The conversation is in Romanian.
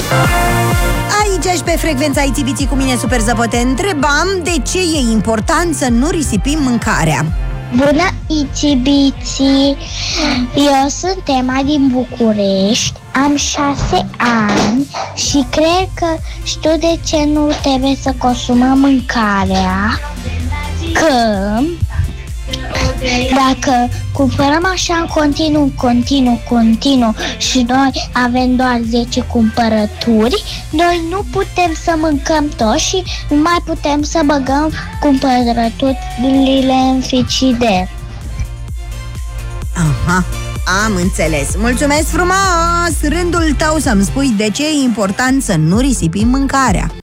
Aici pe frecvența ITBT cu mine, Super Zăpă, te întrebam de ce e important să nu risipim mâncarea. Bună, ITBT! Eu sunt Emma din București, am 6 ani și cred că știu de ce nu trebuie să consumăm mâncarea, că dacă cumpărăm așa în continuu și noi avem doar 10 cumpărături, noi nu putem să mâncăm tot și nu mai putem să băgăm cumpărăturile în frigider. Aha, am înțeles. Mulțumesc frumos! Rândul tău să-mi spui de ce e important să nu risipim mâncarea.